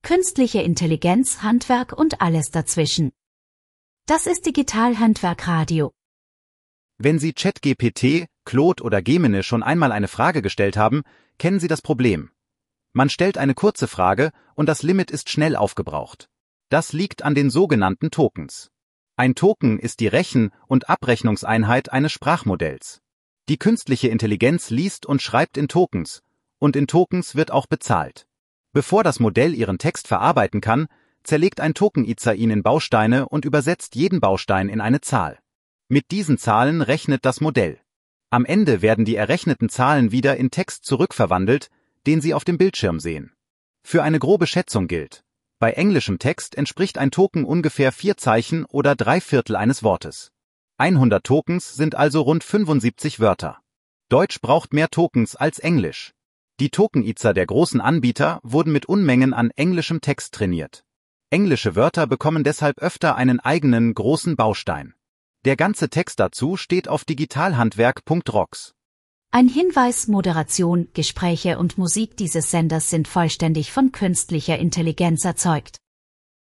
künstliche Intelligenz, Handwerk und alles dazwischen. Das ist Digital-Handwerk Radio. Wenn Sie ChatGPT, Claude oder Gemini schon einmal eine Frage gestellt haben, kennen Sie das Problem. Man stellt eine kurze Frage und das Limit ist schnell aufgebraucht. Das liegt an den sogenannten Tokens. Ein Token ist die Rechen- und Abrechnungseinheit eines Sprachmodells. Die künstliche Intelligenz liest und schreibt in Tokens, und in Tokens wird auch bezahlt. Bevor das Modell Ihren Text verarbeiten kann, zerlegt ein Tokenizar ihn in Bausteine und übersetzt jeden Baustein in eine Zahl. Mit diesen Zahlen rechnet das Modell. Am Ende werden die errechneten Zahlen wieder in Text zurückverwandelt, den Sie auf dem Bildschirm sehen. Für eine grobe Schätzung gilt: Bei englischem Text entspricht ein Token ungefähr 4 Zeichen oder 3/4 eines Wortes. 100 Tokens sind also rund 75 Wörter. Deutsch braucht mehr Tokens als Englisch. Die Tokenizar der großen Anbieter wurden mit Unmengen an englischem Text trainiert. Englische Wörter bekommen deshalb öfter einen eigenen großen Baustein. Der ganze Text dazu steht auf digitalhandwerk.rocks. Ein Hinweis: Moderation, Gespräche und Musik dieses Senders sind vollständig von künstlicher Intelligenz erzeugt.